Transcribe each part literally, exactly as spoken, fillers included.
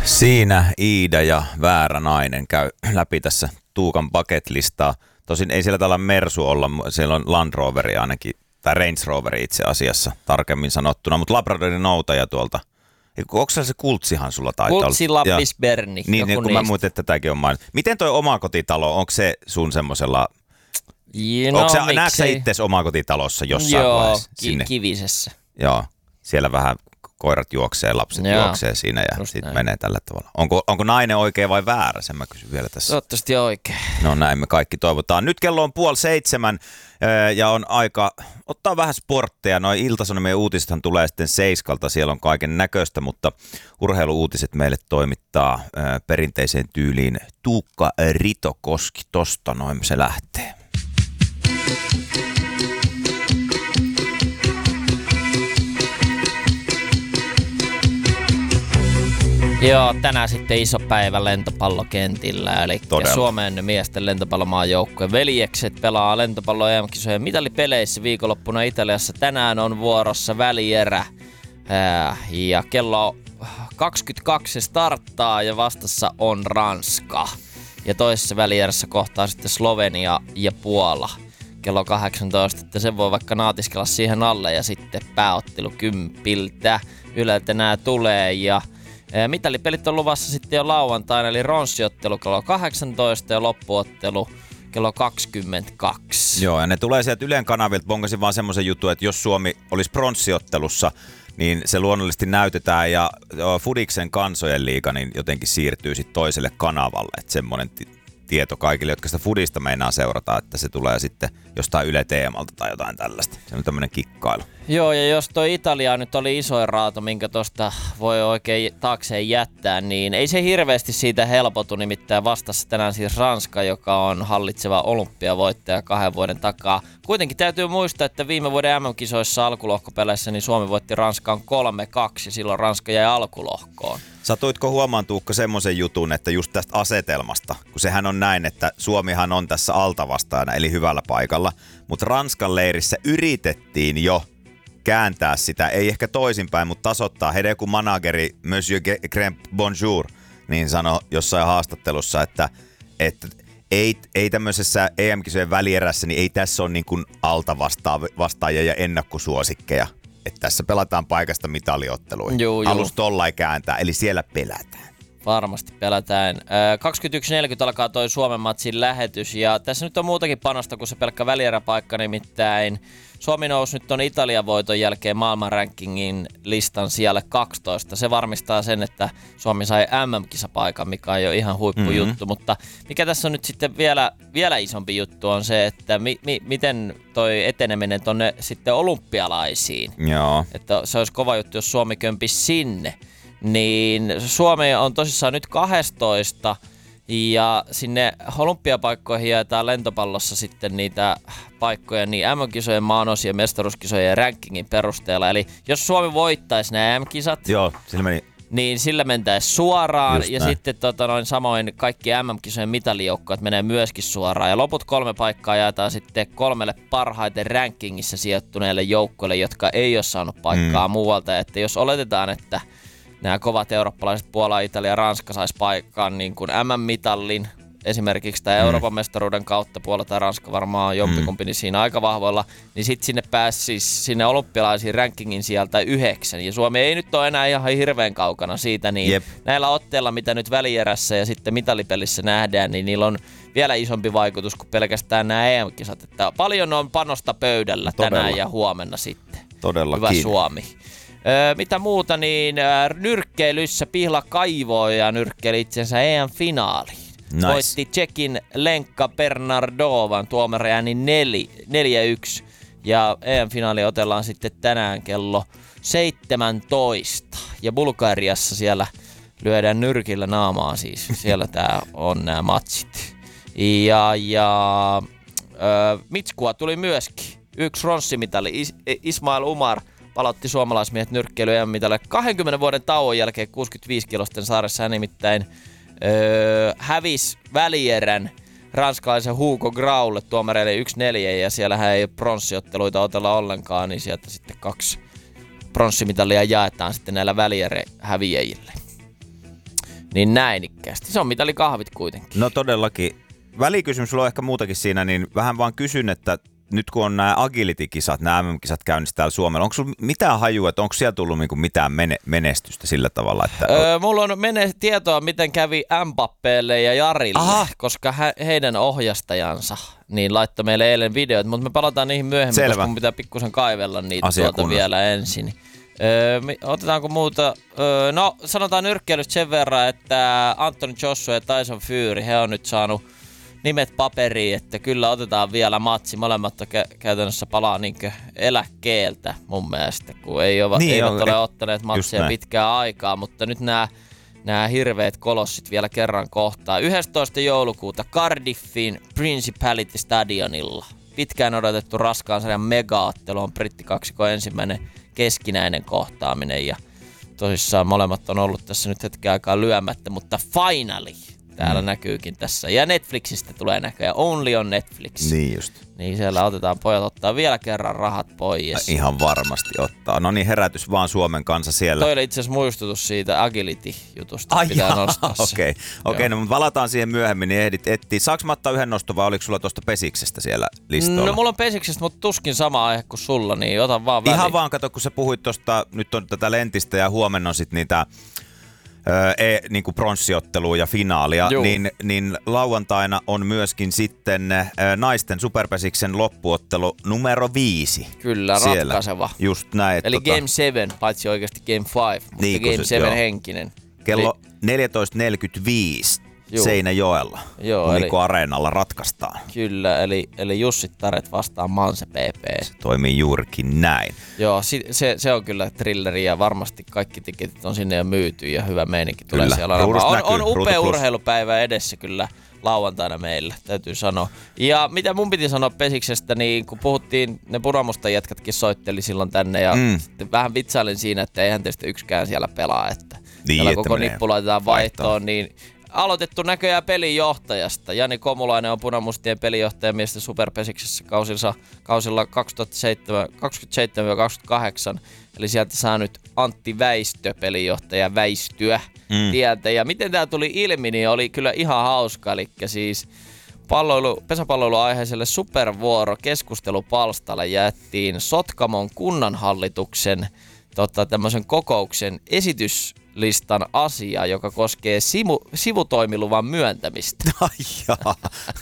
Siinä Iida ja Väärä nainen käy läpi tässä Tuukan bucket-listaa. Tosin ei siellä tällä Mersu olla, siellä on Land Roveri ainakin, tai Range Roveri itse asiassa tarkemmin sanottuna, mutta Labradorin noutaja tuolta. Onko se se Kultsihan sulla taitaa olla? Kultsi, Lappis, Berni. Niin, niin kun mä muistin, että tätäkin on mainittu. Miten toi omakotitalo, onko se sun semmosella... No, onko sä, näetkö sä itses omakotitalossa jossain Joo, vaiheessa? ki- Sinne? Kivisessä. Joo, siellä vähän koirat juoksee, lapset Joo. juoksee siinä ja sitten menee tällä tavalla. Onko, onko nainen oikein vai väärä, sen mä kysyn vielä tässä. Toivottavasti oikein. No näin me kaikki toivotaan. Nyt kello on puoli seitsemän ja on aika ottaa vähän sportteja. Noi Ilta-Sanomien uutisethan tulee sitten seiskalta, siellä on kaiken näköistä, mutta urheiluuutiset meille toimittaa perinteiseen tyyliin Tuukka Ritokoski. Tosta noin se lähtee. Joo, tänään sitten iso päivä lentopallokentillä, eli Todella. Suomen miesten lentopallomaajoukkueen veljekset pelaa lentopallo E M-kisojen mitalipeleissä viikonloppuna Italiassa. Tänään on vuorossa välierä ja kello kaksikymmentäkaksi se starttaa ja vastassa on Ranska. Ja toisessa välierässä kohtaa sitten Slovenia ja Puola kello kahdeksantoista, että sen voi vaikka naatiskella siihen alle ja sitten pääottelu kympiltä Yleltä nämä tulee ja mitalipelit on luvassa sitten jo lauantaina, eli ronssiottelu kello kahdeksantoista ja loppuottelu kello kaksikymmentäkaksi. Joo, ja ne tulee sieltä Ylen kanavilta. Bongasin vaan semmoisen jutun, että jos Suomi olisi pronssiottelussa, niin se luonnollisesti näytetään ja Fudiksen kansojen liiga niin jotenkin siirtyy sitten toiselle kanavalle. Että semmoinen t- tieto kaikille, jotka sitä Fudista meinaa seurata, että se tulee sitten jostain Yle Teemalta tai jotain tällaista. Se on tämmöinen kikkailu. Joo, ja jos toi Italia nyt oli isoin raato, minkä tosta voi oikein taakseen jättää, niin ei se hirveästi siitä helpotu, nimittäin vastassa tänään siis Ranska, joka on hallitseva olympiavoittaja kahden vuoden takaa. Kuitenkin täytyy muistaa, että viime vuoden M M-kisoissa alkulohkopeleissä niin Suomi voitti Ranskaan kolme kaksi, silloin Ranska jäi alkulohkoon. Satuitko huomaan, Tuukka, semmoisen jutun, että just tästä asetelmasta, kun sehän on näin, että Suomihan on tässä altavastaajana, eli hyvällä paikalla, mutta Ranskan leirissä yritettiin jo kääntää sitä, ei ehkä toisinpäin, mutta tasoittaa. Heidän joku manageri, Monsieur Cremp Bonjour, niin sanoi jossain haastattelussa, että, että ei, ei tämmöisessä E M-kisojen välierässä, niin ei tässä ole niin kuin altavastaajia ja ennakkosuosikkeja. Että tässä pelataan paikasta mitaliotteluihin. Halus tollain kääntää, eli siellä pelätään. Varmasti pelätään. kaksikymmentäyksi neljäkymmentä alkaa toi Suomen matsin lähetys ja tässä nyt on muutakin panosta kuin se pelkkä välieräpaikka, nimittäin Suomi nousi nyt ton Italian voiton jälkeen maailman rankingin listan sijalle kaksitoista. Se varmistaa sen, että Suomi sai M M-kisapaikan, mikä on jo ihan huippujuttu, mm-hmm. mutta mikä tässä on nyt sitten vielä, vielä isompi juttu on se, että mi, mi, miten toi eteneminen tonne sitten olympialaisiin. Joo. Että se olisi kova juttu, jos Suomi kömpisi sinne. Niin Suomi on tosissaan nyt kaksitoista ja sinne olympiapaikkoihin jaetaan lentopallossa sitten niitä paikkoja niin M M-kisojen, maanosien, mestaruuskisojen ja rankingin perusteella. Eli jos Suomi voittaisi nämä M M-kisat, Joo, sillä meni. niin sillä mentäisi suoraan Just ja näin. sitten tota, noin samoin kaikki M M-kisojen mitalijoukkoat menee myöskin suoraan. Ja loput kolme paikkaa jaetaan sitten kolmelle parhaiten rankingissa sijoittuneille joukkoille, jotka ei ole saanut paikkaa mm. muualta. Että jos oletetaan, että nämä kovat eurooppalaiset, Puola, Italia ja Ranska sais paikkaan niin kuin M M-mitallin esimerkiksi tai mm. Euroopan mestaruuden kautta, Puola tai Ranska varmaan jompikumpi, mm. niin siinä aika vahvoilla, niin sitten sinne pääsi siis sinne olympialaisiin rankingin sieltä yhdeksän. Ja Suomi ei nyt ole enää ihan hirveän kaukana siitä, niin Jep. näillä otteilla, mitä nyt välierässä ja sitten mitalipelissä nähdään, niin niillä on vielä isompi vaikutus kuin pelkästään nämä E M-kisat. Että paljon on panosta pöydällä Todella. tänään ja huomenna sitten. Todellakin. Hyvä Suomi. Öö, mitä muuta, niin öö, nyrkkeilyssä Pihla kaivoi ja nyrkkeili itsensä E M-finaaliin. Nice. Voitti Tšekin Lenka Bernardovan tuomariääni neljä yksi. Ja E M-finaali otellaan sitten tänään kello seitsemäntoista. Ja Bulgariassa siellä lyödään nyrkillä naamaa siis. Siellä tää on nämä matsit. Ja, ja öö, Mitskua tuli myöskin. Yksi ronssimitali. Is- Ismail Umar palautti suomalaismiehet nyrkkeily E M-mitalle kaksikymmentä vuoden tauon jälkeen kuusikymmentäviisi kilosten saaressa. Hän nimittäin öö, hävisi välierän ranskalaisen Hugo Graulle tuomareille yksi neljä ja siellähän ei pronssiotteluita otella ollenkaan, niin sieltä sitten kaksi pronssimitalia jaetaan sitten näillä välierehäviäjille. niin näinikkäästi. Se on mitalikahvit kuitenkin. No todellakin. Välikysymys, sulla on ehkä muutakin siinä, niin vähän vaan kysyn, että nyt kun on nämä agility-kisat, nämä M M-kisat käynnissä täällä Suomella, onko sulla mitään hajua, että onko siellä tullut niinku mitään menestystä sillä tavalla? Että... Öö, mulla on mene- tietoa, miten kävi Mbappeelle ja Jarille, Aha. koska he- heidän ohjastajansa niin laittoi meille eilen videot, mutta me palataan niihin myöhemmin, Selvä. koska mun pitää pikkusen kaivella niitä tuota vielä ensin. Öö, otetaanko muuta? Öö, no, sanotaan nyrkkeilystä sen verran, että Anthony Joshua ja Tyson Fury, he on nyt saanut nimet paperiin, että kyllä otetaan vielä matsi. Molemmat on kä- käytännössä palaa niinkö eläkkeeltä mun mielestä, kun ei ole, niin eivät on, ole ottaneet matseja pitkään aikaa, mutta nyt nämä nämä hirveät kolossit vielä kerran kohtaa. yhdestoista joulukuuta Cardiffin Principality Stadionilla. Pitkään odotettu raskaan sarjan mega-ottelu on brittikaksikon ensimmäinen keskinäinen kohtaaminen ja tosissaan molemmat on ollut tässä nyt hetken aikaa lyömättä, mutta finally täällä mm. näkyykin tässä. Ja Netflixistä tulee näköjään. Only on Netflix. Niin just. Niin siellä otetaan, pojat ottaa vielä kerran rahat pois. Ihan varmasti ottaa. No niin, herätys vaan Suomen kanssa siellä. Toi oli itse asiassa muistutus siitä Agility-jutusta. Ai pitää jaa, nostaa se. okei. Okay. Okay, no valataan siihen myöhemmin, niin ehdit etsiä. Saanko mä ottaa yhden noston vai oliko sulla tuosta Pesiksestä siellä listoilla? No mulla on Pesiksestä, mutta tuskin sama aihe kuin sulla, niin ota vaan väliin. Ihan vaan, kato, kun sä puhuit tuosta, nyt on tätä lentistä ja huomenna on sit niitä E, niin kuin pronssiottelu ja finaalia, niin, niin lauantaina on myöskin sitten ä, naisten superpesiksen loppuottelu numero viisi. Kyllä, siellä. Ratkaiseva. Just näin. Eli tota... Game seven, paitsi oikeasti Game five, mutta niin, Game seven henkinen. Kello eli... neljätoista neljäkymmentäviisi Seinäjoella, Unikko-areenalla ratkaistaan. Kyllä, eli, eli Jussit Taret vastaan Manse P P. Se toimii juurikin näin. Joo, se, se on kyllä thrilleri ja varmasti kaikki tiketit on sinne jo myyty ja hyvä meininki tulee kyllä. Siellä olemaan. On, on upea urheilupäivä edessä kyllä lauantaina meillä, täytyy sanoa. Ja mitä mun piti sanoa Pesiksestä, niin kun puhuttiin, ne punamustan jätkätkin soitteli silloin tänne ja mm. vähän vitsailin siinä, että eihän teistä yksikään siellä pelaa, että niin, siellä koko nippu laitetaan vaihtoon, niin aloitettu näköjään pelinjohtajasta. Jani Komulainen on punamustien pelinjohtaja miesten superpesiksessä kausilla, kausilla kaksikymmentäseitsemän kaksikymmentäkahdeksan. Eli sieltä saa nyt Antti Väistö pelinjohtaja väistyä mm. tieltä. Ja miten tämä tuli ilmi, niin oli kyllä ihan hauska. Eli siis palloilu, pesäpalloiluaiheiselle supervuoro keskustelupalstalle jättiin Sotkamon kunnanhallituksen tota, tämmöisen kokouksen esityslistan asia, joka koskee sivu, sivutoimiluvan myöntämistä. Ai jaa.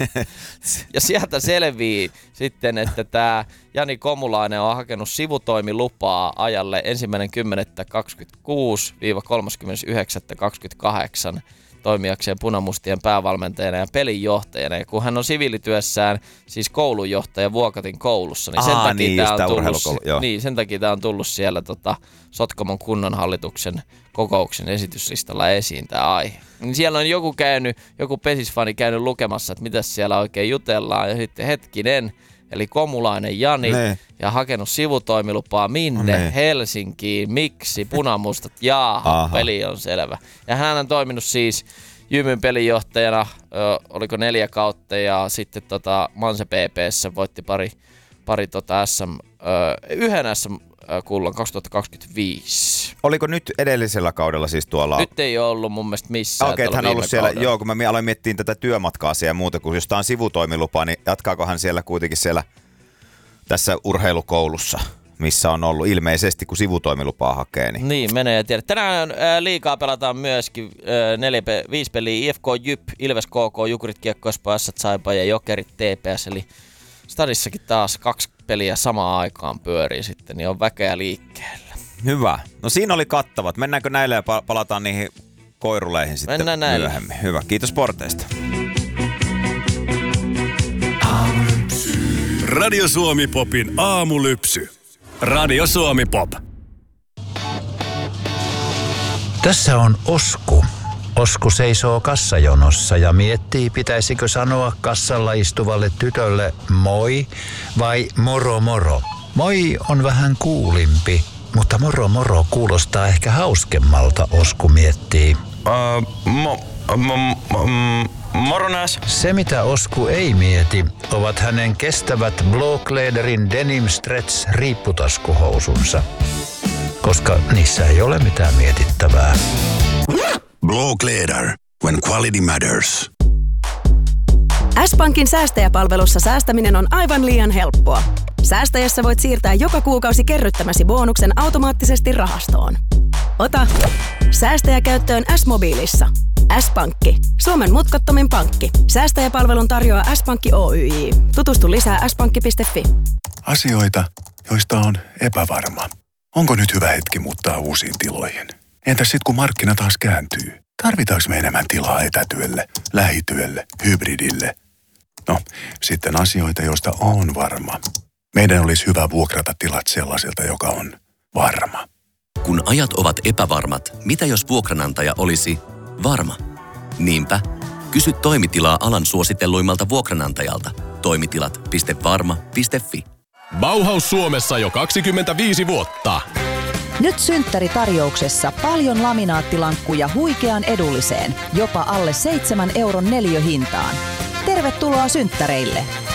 Ja sieltä selvii sitten, että tämä Jani Komulainen on hakenut sivutoimilupaa ajalle ensimmäinen kymmenettä kaksikymmentäkuusi kolmaskymmenes yhdeksättä kaksikymmentäkahdeksan toimijakseen punamustien päävalmentajana ja pelinjohtajana. Ja kun hän on siviilityössään siis koulunjohtaja Vuokatin koulussa, niin sen Aa, takia niin, tämä on tullut, niin, sen takia tämä on tullut siellä tota, Sotkamon kunnanhallituksen kokouksen esityslistalla esiin tämä aihe. Niin siellä on joku käynyt, joku pesisfani käynyt lukemassa, että mitä siellä oikein jutellaan, ja sitten hetkinen, eli Komulainen Jani, ne. Ja hakenut sivutoimilupaa minne, ne. Helsinkiin, miksi, punamustat, jaaha, peli on selvä. Ja hän on toiminut siis Jymyn pelinjohtajana, ö, oliko neljä kautta, ja sitten tota Manse P P:ssä voitti pari, pari tota S M, ö, yhden S M-kullan kaksituhattakaksikymmentäviisi. Oliko nyt edellisellä kaudella siis tuolla? Nyt ei ole ollut mun mielestä missään. Okei, okay, hän on ollut siellä, kaudella. Joo, kun mä aloin miettiä tätä työmatkaa ja muuta, kun jos tää on sivutoimilupa, niin jatkaako hän siellä kuitenkin siellä tässä urheilukoulussa, missä on ollut ilmeisesti, kun sivutoimilupaa hakee. Niin, niin menee ja tiedät. Tänään ää, liigaa pelataan myöskin ää, neljä, viisi peliä I F K Jyp, Ilves K K, Jukurit Kiekko Espoo, Ässät Saipa ja Jokerit T P S, eli stadissakin taas kaksi peliä samaan aikaan pyörii sitten, niin on väkeä liikkeellä. Hyvä. No siinä oli kattavat. Mennäänkö näille ja palataan niihin koiruleihin sitten Mennään myöhemmin. Näille. Hyvä. Kiitos sporteista. Radio Suomi Popin aamulypsy. Radio Suomi Pop. Tässä on Osku. Osku seisoo kassajonossa ja miettii, pitäisikö sanoa kassalla istuvalle tytölle moi vai moro moro. Moi on vähän kuulimpi, mutta moro moro kuulostaa ehkä hauskemmalta, Osku miettii. Uh, mo, mo, mo, moro nääs. Se mitä Osku ei mieti, ovat hänen kestävät Blåkläderin Denim Stretch riipputaskuhousunsa, koska niissä ei ole mitään mietittävää. Blåkläder, when quality matters. S-Pankin säästäjäpalvelussa säästäminen on aivan liian helppoa. Säästäjässä voit siirtää joka kuukausi kerryttämäsi bonuksen automaattisesti rahastoon. Ota säästäjä käyttöön S-mobiilissa. S-Pankki. Suomen mutkattomin pankki. Säästäjäpalvelun tarjoaa S-Pankki Oyj. Tutustu lisää s pankki piste fi. Asioita, joista on epävarma. Onko nyt hyvä hetki muuttaa uusiin tiloihin? Entäs sit kun markkina taas kääntyy? Tarvitaanko me enemmän tilaa etätyölle, lähityölle, hybridille? No, sitten asioita, joista on varma. Meidän olisi hyvä vuokrata tilat sellaiselta, joka on varma. Kun ajat ovat epävarmat, mitä jos vuokranantaja olisi varma? Niinpä, kysy toimitilaa alan suositelluimmalta vuokranantajalta. Toimitilat piste varma piste fi. Bauhaus Suomessa jo kaksikymmentäviisi vuotta. Nyt synttäritarjouksessa paljon laminaattilankkuja huikean edulliseen, jopa alle seitsemän euron neliöhintaan. Tervetuloa synttäreille!